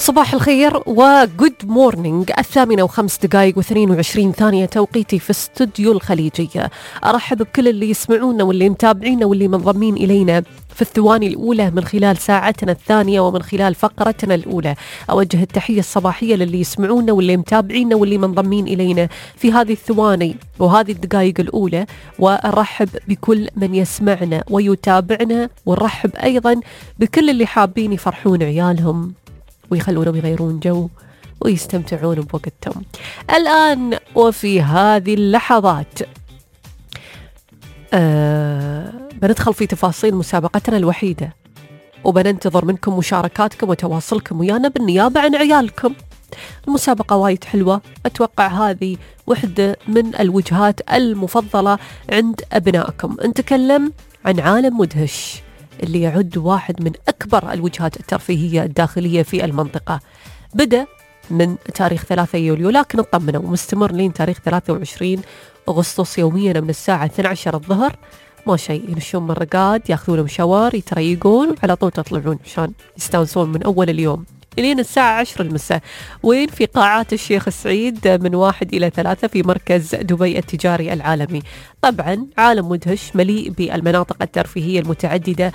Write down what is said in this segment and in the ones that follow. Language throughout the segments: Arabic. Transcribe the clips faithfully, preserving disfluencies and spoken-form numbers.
صباح الخير وجود مورنينج. الثامنة وخمس دقائق واثنين وعشرين ثانية توقيتي في استوديو الخليجية. أرحب بكل اللي يسمعونا واللي متابعينا واللي منضمين إلينا في الثواني الأولى من خلال ساعتنا الثانية ومن خلال فقرتنا الأولى. أوجه التحية الصباحية للي يسمعونا واللي متابعينا واللي منضمين إلينا في هذه الثواني وهذه الدقائق الأولى، وأرحب بكل من يسمعنا ويتابعنا، ونرحب أيضا بكل اللي حابين يفرحون عيالهم ويخلونهم يغيرون جو ويستمتعون بوقتهم. الآن وفي هذه اللحظات آه بندخل في تفاصيل مسابقتنا الوحيدة، وبننتظر منكم مشاركاتكم وتواصلكم ويانا بالنيابة عن عيالكم. المسابقة وايد حلوة، أتوقع هذه وحدة من الوجهات المفضلة عند أبنائكم. نتكلم عن عالم مدهش اللي يعد واحد من أكبر الوجهات الترفيهية الداخلية في المنطقة. بدأ من تاريخ ثلاثة يوليو لكن اطمنوا مستمر لين تاريخ ثلاثة وعشرين أغسطس يوميا من الساعة اثنتي عشرة الظهر. ما شيء، ينشون من الرقاد، ياخذون مشاور، يتريقون، على طول تطلعون عشان يستانسون من أول اليوم إلين الساعة عشرة المساء. وين؟ في قاعات الشيخ السعيد من واحد إلى ثلاثة في مركز دبي التجاري العالمي. طبعا عالم مدهش مليء بالمناطق الترفيهية المتعددة،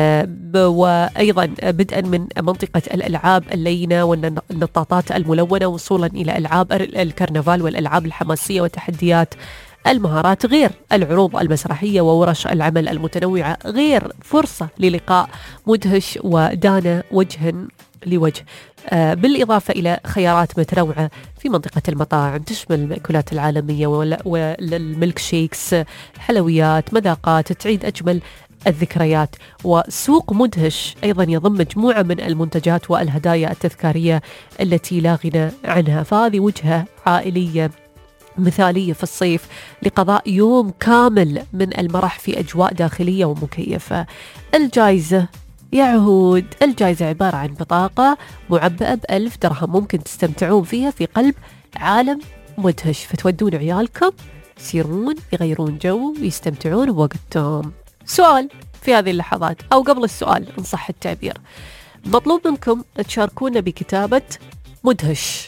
وأيضا بدءا من منطقة الألعاب اللينة والنطاطات الملونة وصولا إلى ألعاب الكرنفال والألعاب الحماسية وتحديات المهارات، غير العروض المسرحية وورش العمل المتنوعة، غير فرصة للقاء مدهش ودانا وجها لوجه، آه بالإضافة إلى خيارات متنوعة في منطقة المطاعم تشمل المأكولات العالمية والميلك شيكس، حلويات، مذاقات تعيد أجمل الذكريات. وسوق مدهش أيضا يضم مجموعة من المنتجات والهدايا التذكارية التي لا غنى عنها. فهذه وجهة عائلية مثالية في الصيف لقضاء يوم كامل من المرح في أجواء داخلية ومكيفة. الجائزة يعود الجائزة عبارة عن بطاقة معبأة بألف درهم ممكن تستمتعون فيها في قلب عالم مدهش، فتودون عيالكم يسيرون يغيرون جو ويستمتعون بوقتهم. سؤال في هذه اللحظات، أو قبل السؤال إن صح التعبير، مطلوب منكم تشاركونا بكتابة مدهش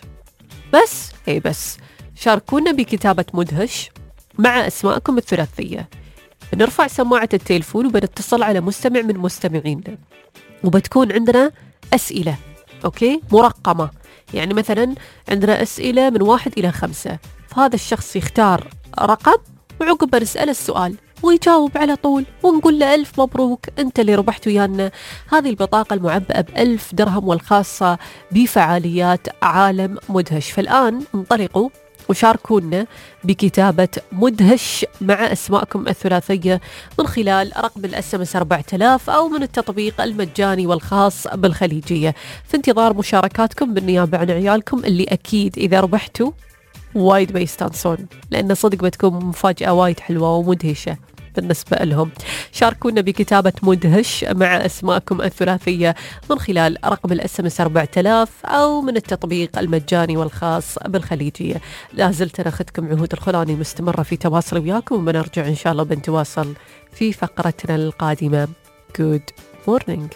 بس. اي بس شاركونا بكتابة مدهش مع أسماءكم الثلاثية. بنرفع سماعة التليفون وبنتصل على مستمع من مستمعينا، وبتكون عندنا أسئلة أوكي مرقمة. يعني مثلا عندنا أسئلة من واحد إلى خمسة، فهذا الشخص يختار رقم وعقب نسأل السؤال ويجاوب على طول ونقول له ألف مبروك أنت اللي ربحت ويانا هذه البطاقة المعبأة بألف درهم والخاصة بفعاليات عالم مدهش. فالآن انطلقوا وشاركونا بكتابة مدهش مع أسماءكم الثلاثية من خلال رقم الاس ام اس أربعة آلاف أو من التطبيق المجاني والخاص بالخليجية. في انتظار مشاركاتكم بالنيابة عن عيالكم اللي أكيد إذا ربحتوا وايد بيستانسون، لأن صدق بتكون مفاجأة وايد حلوة ومدهشة بالنسبة لهم. شاركونا بكتابة مدهش مع أسماءكم الثلاثية من خلال رقم الاس ام اس أربعة آلاف أو من التطبيق المجاني والخاص بالخليجية. لازلت أنا أخذكم عهود الخلاني مستمرة في تواصل وياكم، وبنرجع إن شاء الله بنتواصل في فقرتنا القادمة. Good morning.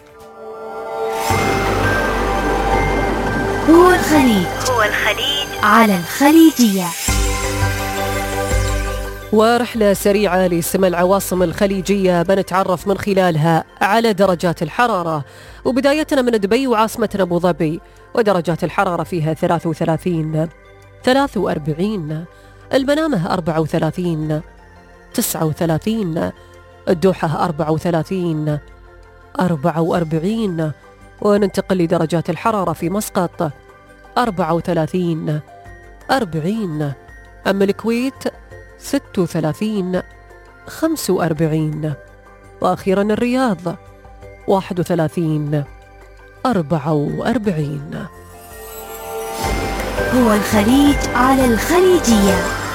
هو الخليج هو الخليج على الخليجية. ورحلة سريعة لسمع العواصم الخليجية بنتعرف من خلالها على درجات الحرارة، وبدايتنا من دبي وعاصمتنا أبو ظبي، ودرجات الحرارة فيها ثلاثة وثلاثين، ثلاثة وأربعين، المنامة أربعة وثلاثين، تسعة وثلاثين، الدوحة أربعة وثلاثين، أربعة وأربعين، وننتقل لدرجات الحرارة في مسقط أربعة وثلاثين، أربعين، أما الكويت ستة وثلاثين، خمسة وأربعين، وأخيرا الرياض واحد وثلاثين، أربعة وأربعين. هو الخليج على الخليجية.